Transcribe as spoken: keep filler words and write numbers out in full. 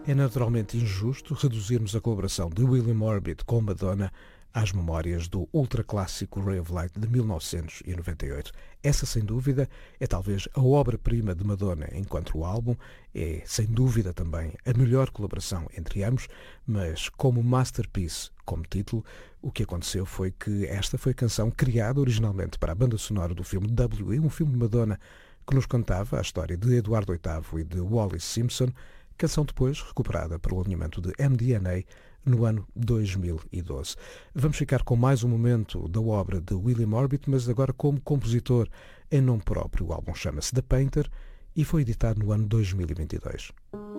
É naturalmente injusto reduzirmos a colaboração de William Orbit com Madonna às memórias do ultraclássico Ray of Light de mil novecentos e noventa e oito. Essa, sem dúvida, é talvez a obra-prima de Madonna enquanto o álbum, é sem dúvida também a melhor colaboração entre ambos, mas como masterpiece, como título, o que aconteceu foi que esta foi a canção criada originalmente para a banda sonora do filme W E, um filme de Madonna que nos contava a história de Eduardo oitavo e de Wallis Simpson, canção depois recuperada para o alinhamento de M D N A no ano dois mil e doze. Vamos ficar com mais um momento da obra de William Orbit, mas agora como compositor em nome próprio. O álbum chama-se The Painter e foi editado no ano dois mil e vinte e dois.